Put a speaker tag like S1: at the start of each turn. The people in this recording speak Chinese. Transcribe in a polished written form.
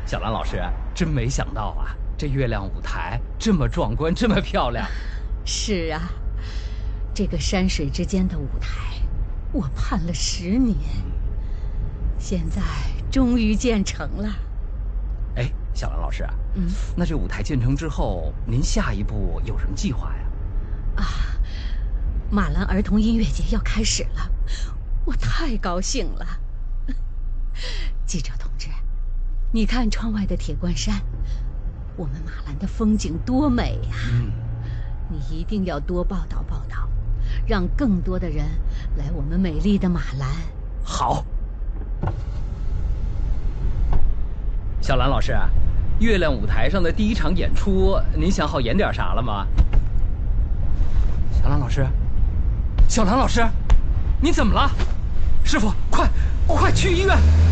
S1: 小兰老师，真没想到啊，这月亮舞台这么壮观，这么漂亮。
S2: 是啊，这个山水之间的舞台，我盼了10年，现在终于建成了。
S1: 哎，小兰老师，那这舞台建成之后，您下一步有什么计划呀？
S2: 啊，马兰儿童音乐节要开始了，我太高兴了。记者同志，你看窗外的铁观山，我们马兰的风景多美呀！你一定要多报道报道，让更多的人来我们美丽的马兰。
S1: 好。小兰老师，月亮舞台上的第一场演出，您想好演点啥了吗？小兰老师，小兰老师，您怎么了？师傅，快去医院！